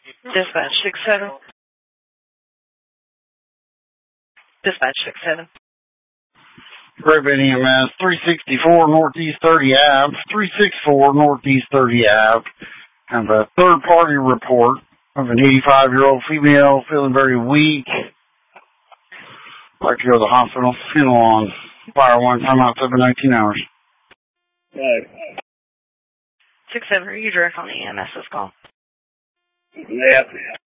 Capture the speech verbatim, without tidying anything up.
Dispatch six seven. Dispatch six seven. Ribbon E M S, three sixty-four Northeast thirty Ave, three sixty-four Northeast thirty Ave. Have a third-party report of an eighty-five-year-old female feeling very weak. Like to go to the hospital. Funeral on fire one time out seven nineteen hours. Right. six seven, are you direct on the E M S's call? Yep.